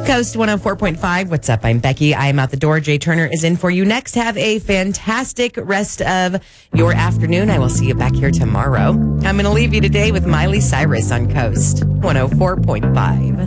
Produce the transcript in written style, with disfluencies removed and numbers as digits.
Coast 104.5. What's up? I'm Becky. I am out the door. Jay Turner is in for you next. Have a fantastic rest of your afternoon. I will see you back here tomorrow. I'm going to leave you today with Miley Cyrus on Coast 104.5.